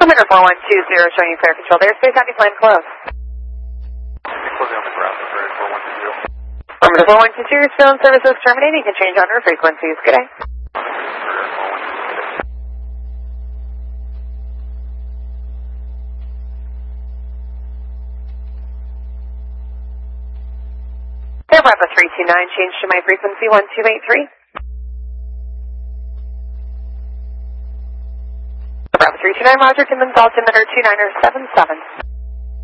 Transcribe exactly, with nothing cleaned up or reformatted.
Altimeter four one two zero showing you clear control there. Space Happy Plan close. Closing on the ground, sorry, four one two zero. Altimeter four one two zero, phone services terminating. You can change on our frequencies. Good day. Air Bravo three two nine, change to my frequency one two eight three. Bravo three two nine, Roger, Timmins, altimeter two niner seven seven.